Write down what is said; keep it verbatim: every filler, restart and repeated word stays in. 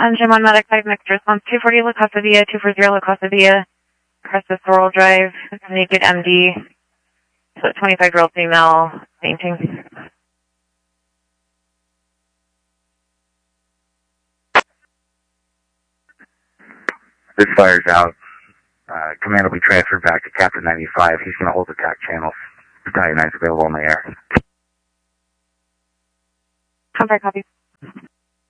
Engine one, Medic five, mixed response, two forty La Casa Villa, two forty La Casa Villa, Cresta Sorrel Drive, naked M D, so twenty-five-year-old female, fainting. This fire's out. Uh, command will be transferred back to Captain ninety-five. He's going to hold the tack channels. Battalion nine's available on the air. Comfort copy.